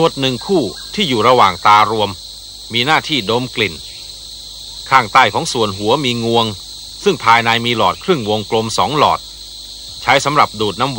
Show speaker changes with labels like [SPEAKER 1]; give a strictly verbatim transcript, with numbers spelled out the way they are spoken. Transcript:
[SPEAKER 1] หนวดหนึ่งคู่ที่อยู่ระหว่างตารวมมีหน้าที่ดมกลิ่นข้างใต้ของส่วนหัวมีงวงซึ่งภายในมีหลอดครึ่งวงกลมสองหลอดใช้สำหรับดูดน้ำ